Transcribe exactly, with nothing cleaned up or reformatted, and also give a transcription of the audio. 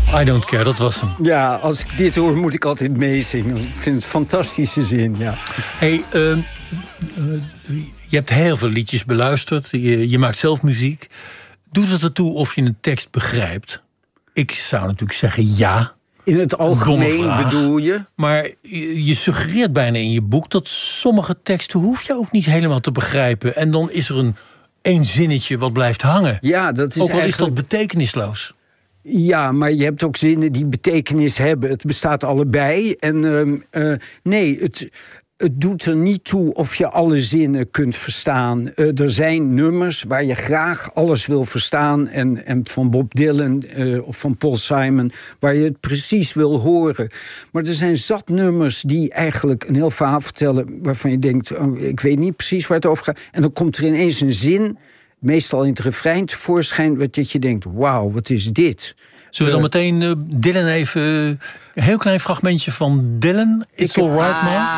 I don't care, dat was hem. Ja, als ik dit hoor, moet ik altijd meezingen. Ik vind het een fantastische zin, ja. Hey, uh, uh, je hebt heel veel liedjes beluisterd. Je, je maakt zelf muziek. Doet het ertoe of je een tekst begrijpt? Ik zou natuurlijk zeggen ja. In het algemeen bedoel je? Maar je, je suggereert bijna in je boek dat sommige teksten hoef je ook niet helemaal te begrijpen. En dan is er een één zinnetje wat blijft hangen. Ja, dat is ook al eigenlijk... is dat betekenisloos. Ja, maar je hebt ook zinnen die betekenis hebben. Het bestaat allebei. En uh, uh, nee, het, het doet er niet toe of je alle zinnen kunt verstaan. Uh, er zijn nummers waar je graag alles wil verstaan. En, en van Bob Dylan uh, of van Paul Simon, waar je het precies wil horen. Maar er zijn zat nummers die eigenlijk een heel verhaal vertellen, waarvan je denkt, oh, ik weet niet precies waar het over gaat. En dan komt er ineens een zin, meestal in het refrein tevoorschijn, dat je denkt, wauw, wat is dit? Zullen we dan meteen uh, Dylan even... Uh, een heel klein fragmentje van Dylan, It's Alright Man?